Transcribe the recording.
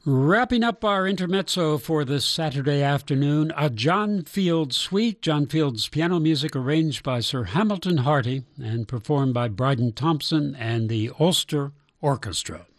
Wrapping up our intermezzo for this Saturday afternoon, a John Field suite. John Field's piano music arranged by Sir Hamilton Harty and performed by Bryden Thompson and the Ulster Orchestra.